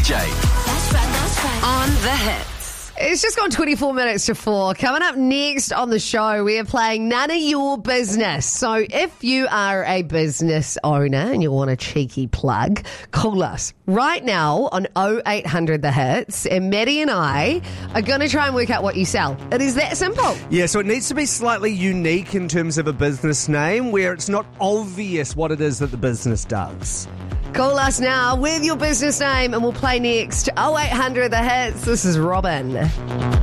DJ. That's right. On the hits. It's just gone 24 minutes to 4. Coming up next on the show, we are playing None of Your Business. So if you are a business owner and you want a cheeky plug, call us right now on 0800 The Hits, and Maddie and I are going to try and work out what you sell. It is that simple. Yeah, so it needs to be slightly unique in terms of a business name where it's not obvious what it is that the business does. Call us now with your business name and we'll play next. 0800 The Hits. This is Robin.